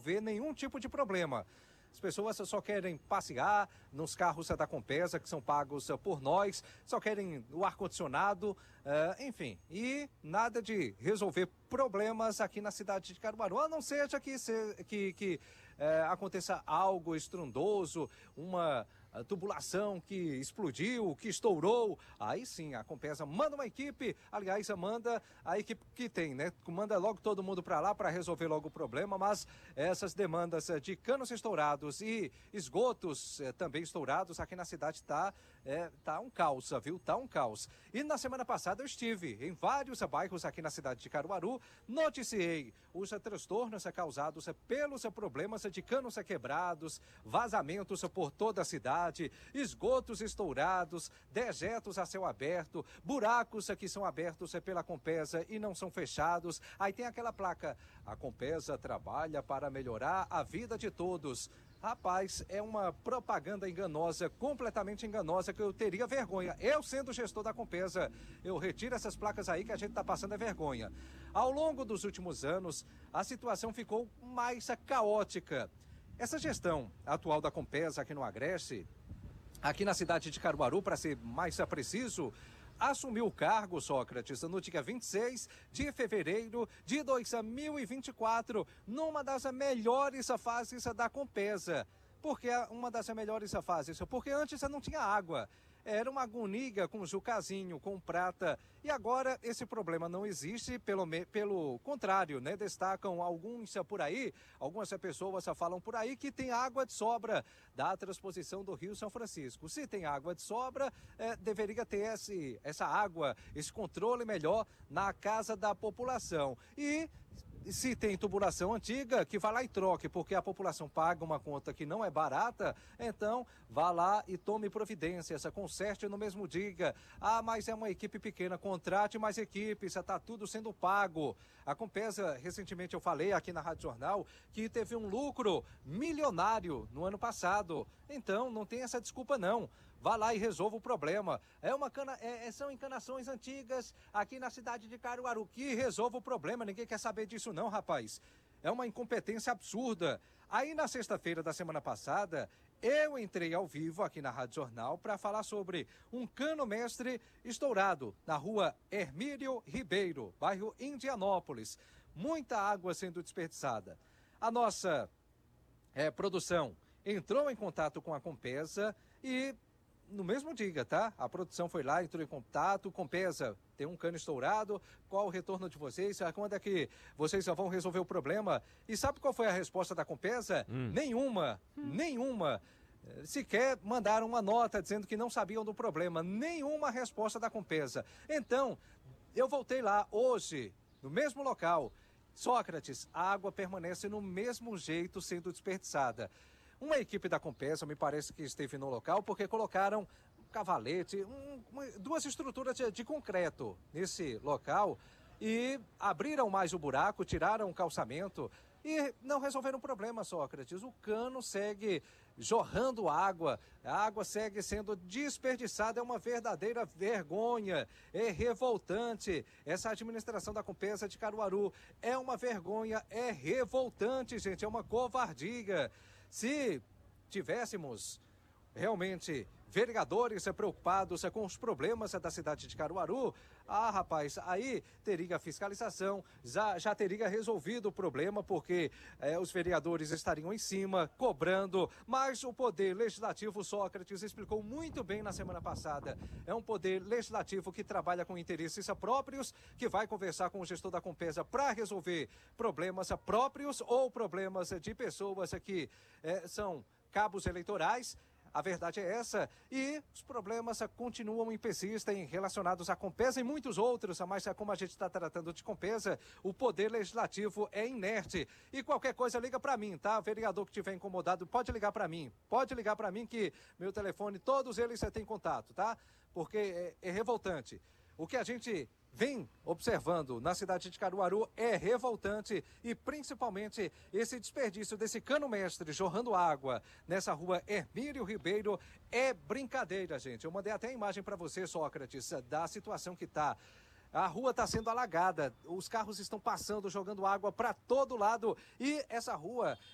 resolver nenhum tipo de problema. As pessoas só querem passear nos carros da Compesa, que são pagos por nós, só querem o ar-condicionado, enfim, e nada de resolver problemas aqui na cidade de Caruaru, a não seja que aconteça algo estrondoso, uma tubulação que explodiu, que estourou, aí sim, a Compesa manda uma equipe, aliás, manda a equipe que tem, né? Manda logo todo mundo para lá para resolver logo o problema, mas essas demandas de canos estourados e esgotos também estourados aqui na cidade tá um caos, viu? Tá um caos. E na semana passada eu estive em vários bairros aqui na cidade de Caruaru, noticiei os transtornos causados pelos problemas de canos quebrados, vazamentos por toda a cidade, esgotos estourados, dejetos a céu aberto, buracos que são abertos pela Compesa e não são fechados. Aí tem aquela placa: a Compesa trabalha para melhorar a vida de todos. Rapaz, é uma propaganda enganosa, completamente enganosa, que eu teria vergonha. Eu, sendo gestor da Compesa, eu retiro essas placas aí que a gente está passando vergonha. Ao longo dos últimos anos, a situação ficou mais caótica. Essa gestão atual da Compesa aqui no Agreste, aqui na cidade de Caruaru, para ser mais preciso, assumiu o cargo, Sócrates, no dia 26 de fevereiro de 2024, numa das melhores fases da Compesa. Por que uma das melhores fases? Porque antes não tinha água. Era uma agonia com Jucazinho, com Prata, e agora esse problema não existe, pelo contrário, né? Destacam alguns por aí, algumas pessoas falam por aí que tem água de sobra da transposição do Rio São Francisco. Se tem água de sobra, deveria ter essa água, esse controle melhor na casa da população. E se tem tubulação antiga, que vá lá e troque, porque a população paga uma conta que não é barata, então vá lá e tome providências, conserte no mesmo dia. Ah, mas é uma equipe pequena, contrate mais equipes, está tudo sendo pago. A Compesa, recentemente eu falei aqui na Rádio Jornal, que teve um lucro milionário no ano passado. Então, não tem essa desculpa não. Vá lá e resolva o problema. São encanações antigas aqui na cidade de Caruaru que resolva o problema. Ninguém quer saber disso não, rapaz. É uma incompetência absurda. Aí na sexta-feira da semana passada, eu entrei ao vivo aqui na Rádio Jornal para falar sobre um cano-mestre estourado na rua Hermílio Ribeiro, bairro Indianópolis. Muita água sendo desperdiçada. A nossa produção entrou em contato com a Compesa e no mesmo dia, tá? A produção foi lá, entrou em contato, Compesa, tem um cano estourado, qual o retorno de vocês? Quando é que vocês já vão resolver o problema? E sabe qual foi a resposta da Compesa? Nenhuma. Sequer mandaram uma nota dizendo que não sabiam do problema, nenhuma resposta da Compesa. Então, eu voltei lá hoje, no mesmo local. Sócrates, a água permanece no mesmo jeito sendo desperdiçada. Uma equipe da Compesa, me parece que esteve no local, porque colocaram um cavalete, duas estruturas de concreto nesse local e abriram mais o buraco, tiraram o calçamento e não resolveram o problema, Sócrates. O cano segue jorrando água, a água segue sendo desperdiçada, é uma verdadeira vergonha, é revoltante. Essa administração da Compesa de Caruaru é uma vergonha, é revoltante, gente, é uma covardia. Se tivéssemos realmente vereadores preocupados com os problemas da cidade de Caruaru, rapaz, aí teria fiscalização, já teria resolvido o problema, porque os vereadores estariam em cima, cobrando, mas o poder legislativo, Sócrates explicou muito bem na semana passada, é um poder legislativo que trabalha com interesses próprios, que vai conversar com o gestor da Compesa para resolver problemas próprios ou problemas de pessoas que são cabos eleitorais. A verdade é essa, e os problemas continuam e persistem relacionados à Compesa e muitos outros, mas como a gente está tratando de Compesa, o poder legislativo é inerte. E qualquer coisa liga para mim, tá? Vereador que estiver incomodado, pode ligar para mim que meu telefone, todos eles têm contato, tá? Porque é revoltante. O que a gente vem observando na cidade de Caruaru é revoltante, e principalmente esse desperdício desse cano-mestre jorrando água nessa rua Hermílio Ribeiro é brincadeira, gente. Eu mandei até a imagem para você, Sócrates, da situação que tá. A rua está sendo alagada, os carros estão passando, jogando água para todo lado, e essa rua